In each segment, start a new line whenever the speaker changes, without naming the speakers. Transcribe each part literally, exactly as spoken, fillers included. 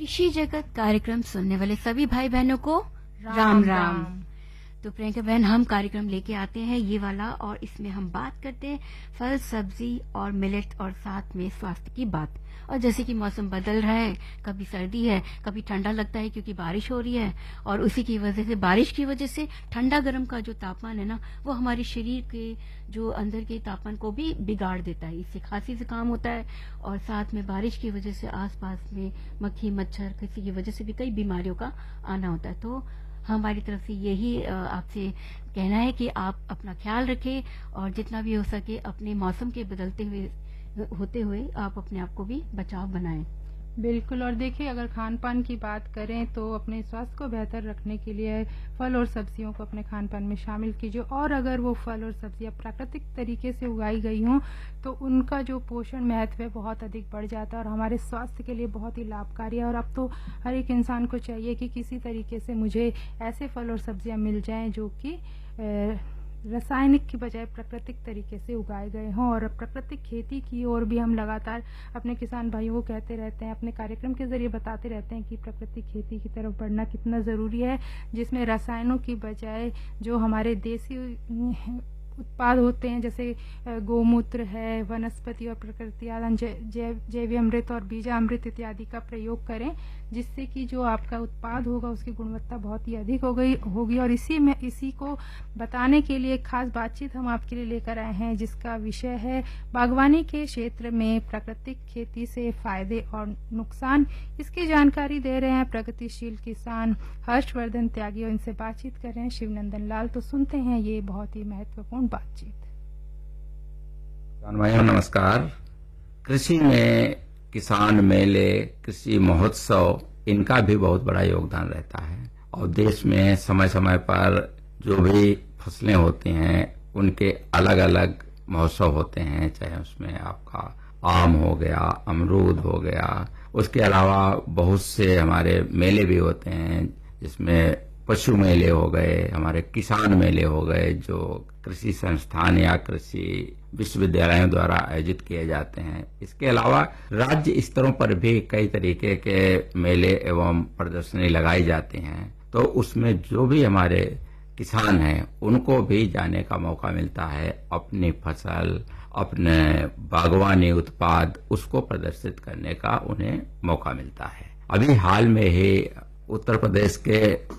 कृषि जगत कार्यक्रम सुनने वाले सभी भाई बहनों को
राम
राम राम,
राम।
तो प्रियंका बहन, हम कार्यक्रम लेके आते हैं ये वाला, और इसमें हम बात करते हैं फल सब्जी और मिलेट और साथ में स्वास्थ्य की बात। और जैसे कि मौसम बदल रहा है, कभी सर्दी है, कभी ठंडा लगता है क्योंकि बारिश हो रही है, और उसी की वजह से, बारिश की वजह से ठंडा गर्म का जो तापमान है ना, वो हमारे शरीर के जो अंदर के तापमान को भी बिगाड़ देता है। इससे खांसी जुकाम होता है, और साथ में बारिश की वजह से आसपास में मक्खी मच्छर किसी की वजह से भी कई बीमारियों का आना होता है। तो हमारी तरफ से यही आपसे कहना है कि आप अपना ख्याल रखें, और जितना भी हो सके अपने मौसम के बदलते हुए होते हुए आप अपने आप को भी बचाव बनाएं।
बिल्कुल। और देखिए, अगर खान पान की बात करें तो अपने स्वास्थ्य को बेहतर रखने के लिए फल और सब्जियों को अपने खान पान में शामिल कीजिए। और अगर वो फल और सब्जियां प्राकृतिक तरीके से उगाई गई हों तो उनका जो पोषण महत्व है बहुत अधिक बढ़ जाता है और हमारे स्वास्थ्य के लिए बहुत ही लाभकारी है। और अब तो हर एक इंसान को चाहिए कि किसी तरीके से मुझे ऐसे फल और सब्जियां मिल जाएं जो कि रासायनिक की बजाय प्राकृतिक तरीके से उगाए गए हों। और प्राकृतिक खेती की ओर भी हम लगातार अपने किसान भाइयों को कहते रहते हैं, अपने कार्यक्रम के जरिए बताते रहते हैं कि प्राकृतिक खेती की तरफ बढ़ना कितना ज़रूरी है, जिसमें रसायनों की बजाय जो हमारे देसी उत्पाद होते हैं, जैसे गोमूत्र है, वनस्पति और प्रकृति आधान जैव जैव अमृत और बीजामृत इत्यादि का प्रयोग करें, जिससे कि जो आपका उत्पाद होगा उसकी गुणवत्ता बहुत ही अधिक हो गई होगी। और इसी में इसी को बताने के लिए एक खास बातचीत हम आपके लिए लेकर आए हैं, जिसका विषय है बागवानी के क्षेत्र में प्राकृतिक खेती से फायदे और नुकसान। इसकी जानकारी दे रहे हैं प्रगतिशील किसान हर्षवर्धन त्यागी, और इनसे बातचीत कर रहे हैं शिवनंदन लाल। तो सुनते हैं ये बहुत ही महत्वपूर्ण बातचीत।
किसान भाइयों नमस्कार। कृषि में किसान मेले, कृषि महोत्सव, इनका भी बहुत बड़ा योगदान रहता है। और देश में समय समय पर जो भी फसलें होती हैं उनके अलग अलग महोत्सव होते हैं, चाहे उसमें आपका आम हो गया, अमरूद हो गया, उसके अलावा बहुत से हमारे मेले भी होते हैं, जिसमें पशु मेले हो गए, हमारे किसान मेले हो गए, जो कृषि संस्थान या कृषि विश्वविद्यालयों द्वारा आयोजित किए जाते हैं। इसके अलावा राज्य स्तरों पर भी कई तरीके के मेले एवं प्रदर्शनी लगाई जाती हैं। तो उसमें जो भी हमारे किसान हैं उनको भी जाने का मौका मिलता है, अपनी फसल, अपने बागवानी उत्पाद उसको प्रदर्शित करने का उन्हें मौका मिलता है। अभी हाल में ही उत्तर प्रदेश के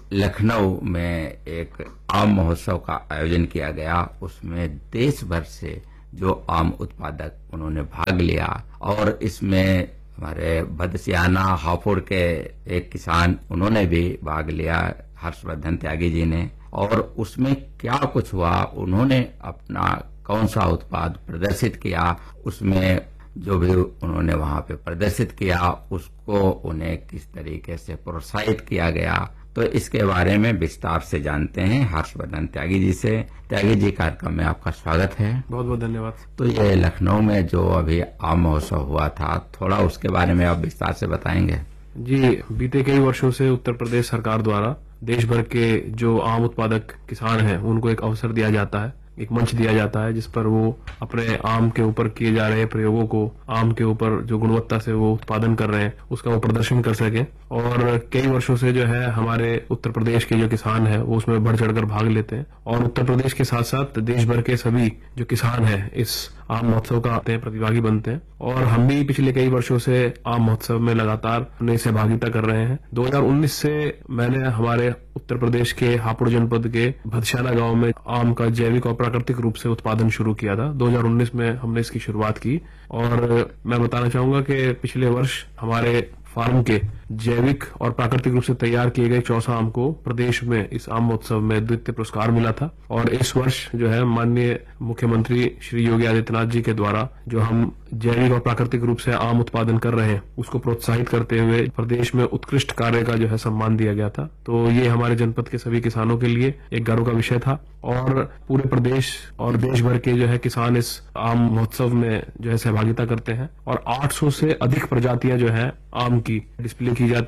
लखनऊ में एक आम महोत्सव का आयोजन किया गया। उसमें देश भर से जो आम उत्पादक उन्होंने भाग लिया, और इसमें हमारे बदसियाना हापुड़ के एक किसान उन्होंने भी भाग लिया, हर्षवर्धन त्यागी जी ने। और उसमें क्या कुछ हुआ, उन्होंने अपना कौन सा उत्पाद प्रदर्शित किया, उसमें जो भी उन्होंने वहां पे प्रदर्शित किया उसको उन्हें किस तरीके से प्रोत्साहित किया गया, तो इसके बारे में विस्तार से जानते हैं हर्षवर्धन त्यागी जी से। त्यागी जी, कार्यक्रम में आपका स्वागत है।
बहुत बहुत धन्यवाद।
तो ये लखनऊ में जो अभी आम महोत्सव हुआ था, थोड़ा उसके बारे में आप विस्तार से बताएंगे?
जी, बीते कई वर्षों से उत्तर प्रदेश सरकार द्वारा देश भर के जो आम उत्पादक किसान हैं उनको एक अवसर दिया जाता है, एक मंच दिया जाता है, जिस पर वो अपने आम के ऊपर किए जा रहे प्रयोगों को, आम के ऊपर जो गुणवत्ता से वो उत्पादन कर रहे हैं उसका वो प्रदर्शन कर सके। और कई वर्षों से जो है हमारे उत्तर प्रदेश के जो किसान हैं वो उसमें बढ़ चढ़कर भाग लेते हैं। और उत्तर प्रदेश के साथ साथ देश भर के सभी जो किसान हैं इस आम महोत्सव का आते हैं, प्रतिभागी बनते हैं। और हम भी पिछले कई वर्षों से आम महोत्सव में लगातार अपनी सहभागिता कर रहे हैं। दो हज़ार उन्नीस से मैंने हमारे उत्तर प्रदेश के हापुड़ जनपद के भदशाना गांव में आम का जैविक और प्राकृतिक रूप से उत्पादन शुरू किया था। दो हज़ार उन्नीस में हमने इसकी शुरुआत की। और मैं बताना चाहूंगा कि पिछले वर्ष हमारे फार्म के जैविक और प्राकृतिक रूप से तैयार किए गए चौसा आम को प्रदेश में इस आम महोत्सव में द्वितीय पुरस्कार मिला था। और इस वर्ष जो है माननीय मुख्यमंत्री श्री योगी आदित्यनाथ जी के द्वारा जो हम जैविक और प्राकृतिक रूप से आम उत्पादन कर रहे हैं उसको प्रोत्साहित करते हुए प्रदेश में उत्कृष्ट कार्य का जो है सम्मान दिया गया था। तो ये हमारे जनपद के सभी किसानों के लिए एक गर्व का विषय था। और पूरे प्रदेश और देश भर के जो है किसान इस आम महोत्सव में जो है सहभागिता करते हैं। और आठ सौ से अधिक प्रजातियां जो है आम की डिस्प्ले की जाती हैं।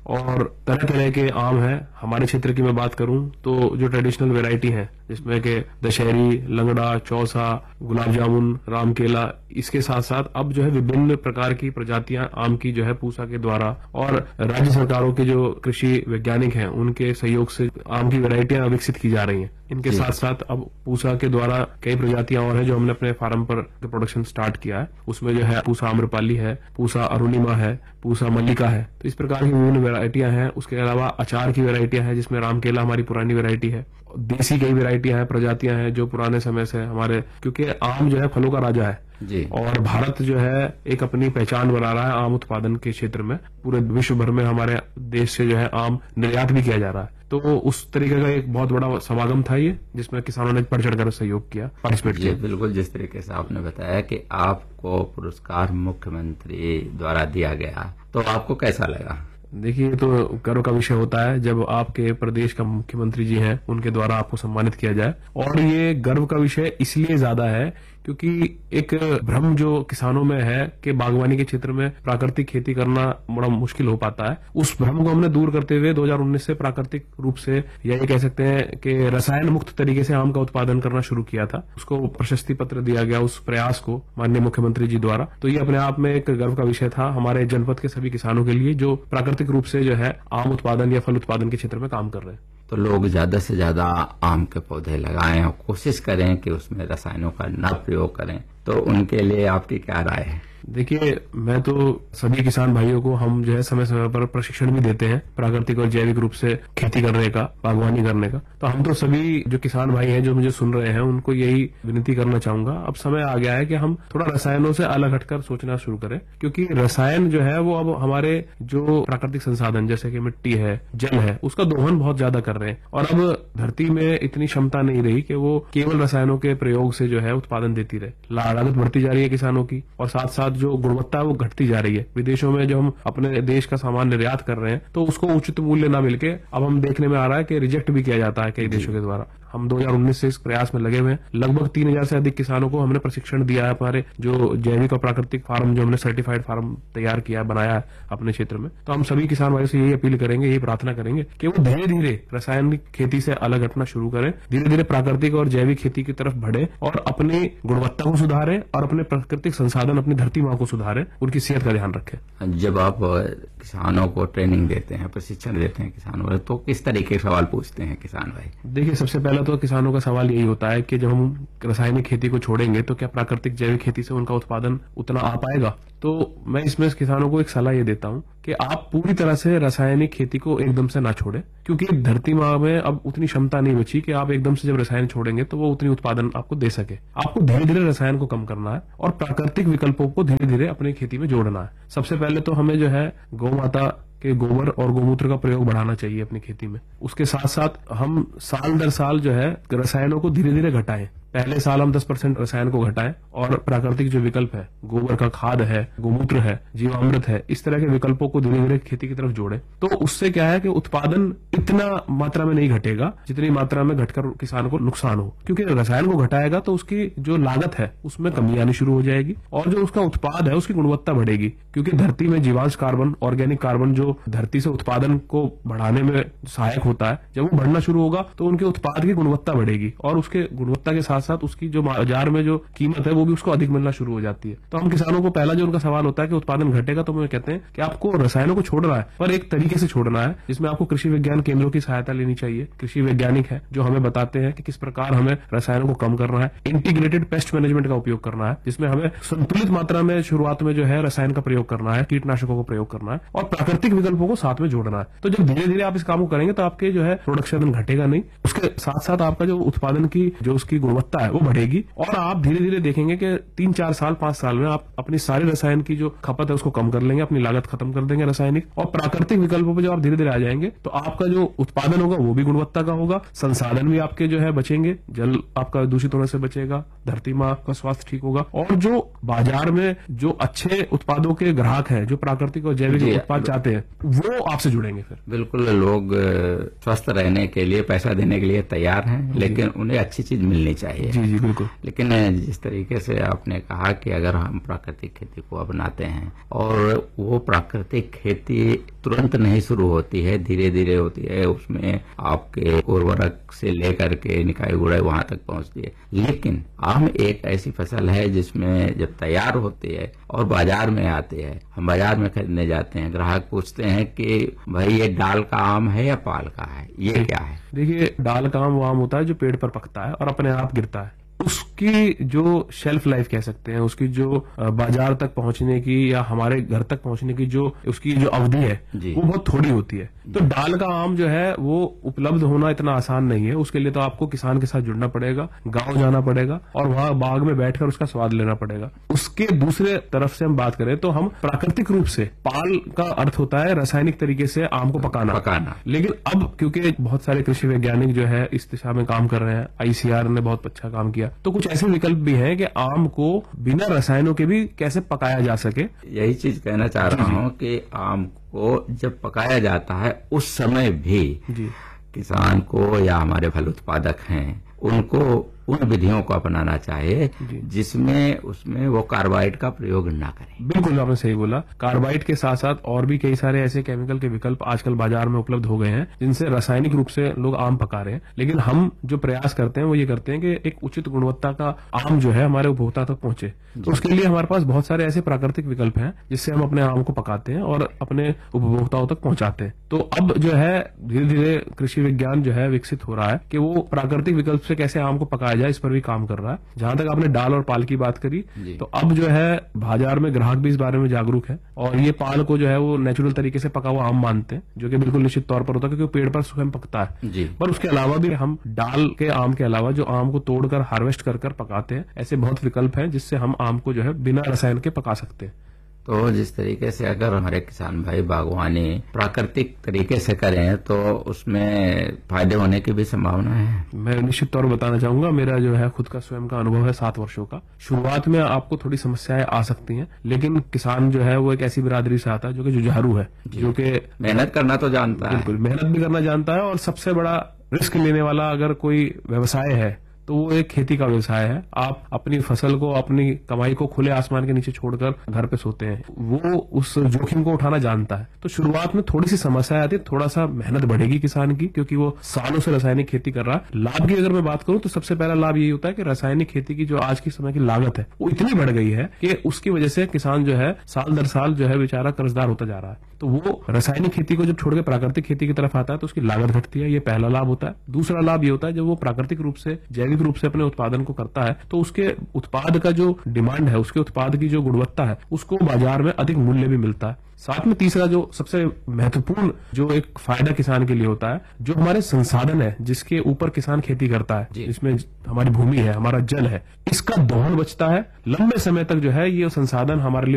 और तरह तरह के आम हैं। हमारे क्षेत्र की मैं बात करूं तो जो ट्रेडिशनल वैरायटी है जिसमें के दशहरी, लंगड़ा, चौसा, गुलाब जामुन, राम केला, इसके साथ साथ अब जो है विभिन्न प्रकार की प्रजातियां आम की जो है पूसा के द्वारा और राज्य सरकारों के जो कृषि वैज्ञानिक हैं उनके सहयोग से आम की वैरायटियां विकसित की जा रही हैं। इनके साथ साथ अब पूसा के द्वारा कई प्रजातियां और हैं जो हमने अपने फार्म पर प्रोडक्शन स्टार्ट किया है। उसमें जो है पूसा आम्रपाली है, पूसा अरुणिमा है, पूसा मल्लिका है। तो इस प्रकार की विभिन्न वैरायटियां हैं। उसके अलावा अचार की वैरायटियां हैं जिसमें रामकेला हमारी पुरानी वैरायटी है। देसी कई वैरायटियां हैं, प्रजातियां हैं जो पुराने समय से हमारे, क्योंकि आम जो है फलों का राजा है
जी।
और भारत जो है एक अपनी पहचान बना रहा है आम उत्पादन के क्षेत्र में। पूरे विश्व भर में हमारे देश से जो है आम निर्यात भी किया जा रहा है। तो उस तरीके का एक बहुत बड़ा समागम था ये, जिसमें किसानों ने बढ़ चढ़कर सहयोग किया, पार्टिसिपेट किया।
बिल्कुल, जिस तरीके से आपने बताया कि आपको पुरस्कार मुख्यमंत्री द्वारा दिया गया, तो आपको कैसा लगा?
देखिए, ये तो गर्व का विषय होता है जब आपके प्रदेश का मुख्यमंत्री जी हैं उनके द्वारा आपको सम्मानित किया जाए। और ये गर्व का विषय इसलिए ज्यादा है क्योंकि एक भ्रम जो किसानों में है कि बागवानी के क्षेत्र में प्राकृतिक खेती करना बड़ा मुश्किल हो पाता है, उस भ्रम को हमने दूर करते हुए दो हज़ार उन्नीस से प्राकृतिक रूप से, या ये कह सकते हैं कि रसायन मुक्त तरीके से आम का उत्पादन करना शुरू किया था। उसको प्रशस्ति पत्र दिया गया उस प्रयास को माननीय मुख्यमंत्री जी द्वारा। तो ये अपने आप में एक गर्व का विषय था हमारे जनपद के सभी किसानों के लिए जो प्राकृतिक रूप से जो है आम उत्पादन या फल उत्पादन के क्षेत्र में काम कर रहे हैं।
तो लोग ज्यादा से ज्यादा आम के पौधे लगाएं और कोशिश करें कि उसमें रसायनों का न प्रयोग करें, तो उनके लिए आपकी क्या राय है?
देखिए, मैं तो सभी किसान भाइयों को हम जो है समय समय पर प्रशिक्षण भी देते हैं प्राकृतिक और जैविक रूप से खेती करने का, बागवानी करने का। तो हम तो सभी जो किसान भाई हैं जो मुझे सुन रहे हैं उनको यही विनती करना चाहूंगा, अब समय आ गया है कि हम थोड़ा रसायनों से अलग हटकर सोचना शुरू करें। क्योंकि रसायन जो है वो अब हमारे जो प्राकृतिक संसाधन जैसे कि मिट्टी है, जल है, उसका दोहन बहुत ज्यादा कर रहे हैं। और अब धरती में इतनी क्षमता नहीं रही कि वो केवल रसायनों के प्रयोग से जो है उत्पादन देती रहे। लागत बढ़ती जा रही है किसानों की और साथ साथ जो गुणवत्ता है वो घटती जा रही है। विदेशों में जो हम अपने देश का सामान निर्यात कर रहे हैं तो उसको उचित मूल्य न मिलके अब हम देखने में आ रहा है कि रिजेक्ट भी किया जाता है कई देशों के द्वारा। हम दो हज़ार उन्नीस से इस प्रयास में लगे हुए हैं। लगभग तीन हजार से अधिक किसानों को हमने प्रशिक्षण दिया है। हमारे जो जैविक और प्राकृतिक फार्म जो हमने सर्टिफाइड फार्म तैयार किया, बनाया है अपने क्षेत्र में। तो हम सभी किसान भाइयों से यही अपील करेंगे, यही प्रार्थना करेंगे कि वो धीरे धीरे रासायनिक खेती से अलग हटना शुरू करें, धीरे धीरे प्राकृतिक और जैविक खेती की तरफ बढ़े और अपनी गुणवत्ता को सुधारें और अपने प्राकृतिक संसाधन, अपनी धरती माँ को सुधारें, उनकी सेहत का ध्यान रखें।
जब आप किसानों को ट्रेनिंग देते हैं, प्रशिक्षण देते हैं किसानों, तो किस तरीके के सवाल पूछते हैं किसान भाई?
देखिए, सबसे पहले तो किसानों का सवाल यही होता है कि जब हम रासायनिक खेती को छोड़ेंगे तो क्या प्राकृतिक जैविक खेती से उनका उत्पादन उतना आ पाएगा? तो मैं इसमें किसानों को एक सलाह ये देता हूं कि आप पूरी तरह से रासायनिक खेती को एकदम से ना छोड़ें, क्योंकि धरती माँ में अब उतनी क्षमता नहीं बची कि आप एकदम से जब रसायन छोड़ेंगे तो वो उतनी उत्पादन आपको दे सके। आपको धीरे धीरे रसायन को कम करना है और प्राकृतिक विकल्पों को धीरे धीरे अपनी खेती में जोड़ना है। सबसे पहले तो हमें जो है गौ माता के गोबर और गोमूत्र का प्रयोग बढ़ाना चाहिए अपनी खेती में। उसके साथ साथ हम साल दर साल जो है रसायनों को धीरे धीरे घटाएं। पहले साल हम दस परसेंट रसायन को घटाएं और प्राकृतिक जो विकल्प है, गोबर का खाद है, गोमूत्र है, जीवामृत है, इस तरह के विकल्पों को धीरे धीरे खेती की तरफ जोड़ें। तो उससे क्या है कि उत्पादन इतना मात्रा में नहीं घटेगा जितनी मात्रा में घटकर किसान को नुकसान हो। क्योंकि रसायन को घटाएगा तो उसकी जो लागत है उसमें कमी आनी शुरू हो जाएगी और जो उसका उत्पाद है उसकी गुणवत्ता बढ़ेगी। क्योंकि धरती में जीवांश कार्बन, ऑर्गेनिक कार्बन जो धरती से उत्पादन को बढ़ाने में सहायक होता है, जब वो बढ़ना शुरू होगा तो उनके उत्पाद की गुणवत्ता बढ़ेगी और उसके गुणवत्ता के साथ साथ उसकी जो बाजार में जो कीमत है वो भी उसको अधिक मिलना शुरू हो जाती है। तो हम किसानों को पहला जो उनका सवाल होता है कि उत्पादन घटेगा, तो मैं कहते हैं कि आपको रसायनों को छोड़ना है पर एक तरीके से छोड़ना है जिसमें आपको कृषि विज्ञान केंद्रों की सहायता लेनी चाहिए। कृषि वैज्ञानिक है जो हमें बताते हैं कि किस प्रकार हमें रसायनों को कम करना है। इंटीग्रेटेड पेस्ट मैनेजमेंट का उपयोग करना है जिसमें हमें संतुलित मात्रा में शुरुआत में जो है रसायन का प्रयोग करना है, कीटनाशकों का प्रयोग करना है और प्राकृतिक विकल्पों को साथ में जोड़ना है। तो जब धीरे धीरे आप इस काम को करेंगे तो आपके जो है प्रोडक्शन घटेगा नहीं, उसके साथ साथ आपका जो उत्पादन की जो उसकी गुणवत्ता है वो बढ़ेगी और आप धीरे धीरे देखेंगे कि तीन चार साल पांच साल में आप अपनी सारी रसायन की जो खपत है उसको कम कर लेंगे, अपनी लागत खत्म कर देंगे रासायनिक, और प्राकृतिक विकल्पों पर जब आप धीरे धीरे आ जाएंगे तो आपका जो उत्पादन होगा वो भी गुणवत्ता का होगा, संसाधन भी आपके जो है बचेंगे, जल आपका दूषित होने से बचेगा, धरती माँ का स्वास्थ्य ठीक होगा और जो बाजार में जो अच्छे उत्पादों के ग्राहक हैं, जो प्राकृतिक और जैविक उत्पाद चाहते हैं, वो आपसे जुड़ेंगे। फिर
बिल्कुल, लोग स्वस्थ रहने के लिए पैसा देने के लिए तैयार हैं, लेकिन उन्हें अच्छी चीज मिलनी चाहिए।
जी जी बिल्कुल।
लेकिन जिस तरीके से आपने कहा कि अगर हम प्राकृतिक खेती को अपनाते हैं और वो प्राकृतिक खेती तुरंत नहीं शुरू होती है, धीरे धीरे होती है। उसमें आपके उर्वरक से लेकर के निकाय गुड़ाई वहां तक पहुंचती है। लेकिन आम एक ऐसी फसल है जिसमें जब तैयार होती है और बाजार में आती है, हम बाजार में खरीदने जाते हैं, ग्राहक पूछते हैं कि भाई ये डाल का आम है या पाल का है, ये क्या है?
देखिए, डाल का आम वो आम होता है जो पेड़ पर पकता है और अपने आप गिरता है। उसकी जो शेल्फ लाइफ कह सकते हैं, उसकी जो बाजार तक पहुंचने की या हमारे घर तक पहुंचने की जो उसकी जो अवधि है वो बहुत थोड़ी होती है। तो डाल का आम जो है वो उपलब्ध होना इतना आसान नहीं है। उसके लिए तो आपको किसान के साथ जुड़ना पड़ेगा, गांव जाना पड़ेगा और वहां बाग में बैठकर उसका स्वाद लेना पड़ेगा। उसके दूसरे तरफ से हम बात करें तो हम प्राकृतिक रूप से, पाल का अर्थ होता है रासायनिक तरीके से आम को पकाना
पकाना
लेकिन अब क्योंकि बहुत सारे कृषि वैज्ञानिक जो है इस दिशा में काम कर रहे हैं, आईसीआर ने बहुत अच्छा काम किया, तो कुछ ऐसे विकल्प भी हैं कि आम को बिना रसायनों के भी कैसे पकाया जा सके।
यही चीज कहना चाह रहा हूँ कि आम को जब पकाया जाता है उस समय भी
जी।
किसान को या हमारे फल उत्पादक हैं उनको उन विधियों को अपनाना चाहिए जिसमें उसमें वो कार्बाइड का प्रयोग ना करें।
बिल्कुल आपने सही बोला। कार्बाइड के साथ साथ और भी कई सारे ऐसे केमिकल के विकल्प आजकल बाजार में उपलब्ध हो गए हैं जिनसे रासायनिक रूप से लोग आम पका रहे हैं। लेकिन हम जो प्रयास करते हैं वो ये करते हैं कि एक उचित गुणवत्ता का आम जो है हमारे उपभोक्ता तक पहुंचे। तो उसके लिए हमारे पास बहुत सारे ऐसे प्राकृतिक विकल्प हैं जिससे हम अपने आम को पकाते हैं और अपने उपभोक्ताओं तक पहुंचाते हैं। तो अब जो है धीरे धीरे कृषि विज्ञान जो है विकसित हो रहा है कि वो प्राकृतिक विकल्प से कैसे आम को पकाया जाए, इस पर भी काम कर रहा है। जहां तक आपने डाल और पाल की बात करी, तो अब जो है बाजार में ग्राहक भी इस बारे में जागरूक है और ये पाल को जो है वो नेचुरल तरीके से पका हुआ आम मानते हैं, जो कि बिल्कुल निश्चित तौर पर होता है क्योंकि पेड़ पर स्वयं पकता है। पर उसके अलावा भी हम डाल के आम के अलावा जो आम को तोड़कर हार्वेस्ट कर कर पकाते हैं, ऐसे बहुत विकल्प हैं जिससे हम आम को जो है बिना रसायन के पका सकते हैं।
तो जिस तरीके से अगर हमारे किसान भाई बागवानी प्राकृतिक तरीके से करें तो उसमें फायदे होने की भी संभावना है।
मैं निश्चित तौर पर बताना चाहूंगा, मेरा जो है खुद का स्वयं का अनुभव है सात वर्षों का। शुरुआत में आपको थोड़ी समस्याएं आ सकती हैं, लेकिन किसान जो है वो एक ऐसी बिरादरी से आता है जो कि जुझारू है, जो कि
मेहनत करना तो जानता है,
बिल्कुल मेहनत भी करना जानता है। और सबसे बड़ा रिस्क लेने वाला अगर कोई व्यवसाय है तो वो एक खेती का व्यवसाय है। आप अपनी फसल को, अपनी कमाई को खुले आसमान के नीचे छोड़कर घर पे सोते हैं, वो उस जोखिम को उठाना जानता है। तो शुरुआत में थोड़ी सी समस्या आती है, थोड़ा सा मेहनत बढ़ेगी किसान की, क्योंकि वो सालों से रासायनिक खेती कर रहा है। लाभ की अगर मैं बात करूं तो सबसे पहला लाभ यही होता है कि रासायनिक खेती की जो आज की समय की लागत है वो इतनी बढ़ गई है कि उसकी वजह से किसान जो है साल दर साल जो है बेचारा कर्जदार होता जा रहा है। तो वो रासायनिक खेती को जब छोड़ के प्राकृतिक खेती की तरफ आता है तो उसकी लागत घटती है, ये पहला लाभ होता है। दूसरा लाभ ये होता है जब वो प्राकृतिक रूप से, जैविक रूप से अपने उत्पादन को करता है तो उसके उत्पाद का जो डिमांड है, उसके उत्पाद की जो गुणवत्ता है, उसको बाजार में अधिक मूल्य भी मिलता है। साथ में तीसरा जो सबसे महत्वपूर्ण जो एक फायदा किसान के लिए होता है, जो हमारे संसाधन है जिसके ऊपर किसान खेती करता है, जिसमें हमारी भूमि है, हमारा जल है, इसका दोहन बचता है। लंबे समय तक जो है ये संसाधन हमारे लिए